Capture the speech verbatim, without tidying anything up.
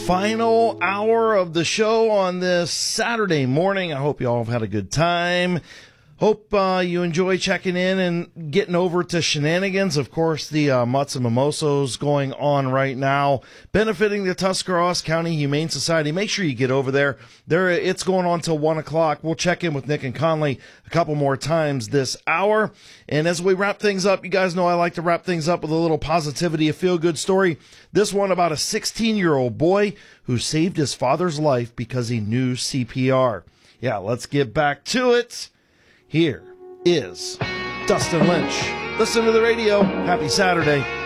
final hour of the show on this Saturday morning. I hope you all have had a good time. Hope uh, you enjoy checking in and getting over to Shenanigans. Of course, the uh, Mutts and Mimosos going on right now, benefiting the Tuscarawas County Humane Society. Make sure you get over there. There, it's going on till one o'clock. We'll check in with Nick and Conley a couple more times this hour. And as we wrap things up, you guys know I like to wrap things up with a little positivity, a feel-good story. This one about a sixteen-year-old boy who saved his father's life because he knew C P R. Yeah, let's get back to it. Here is Dustin Lynch. Listen to the radio. Happy Saturday.